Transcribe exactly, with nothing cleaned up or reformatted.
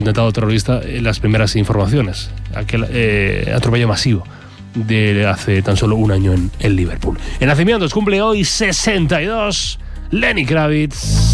atentado terrorista, eh, las primeras informaciones, aquel eh, atropello masivo de hace tan solo un año en, en Liverpool. En nacimientos cumple hoy sesenta y dos Lenny Kravitz.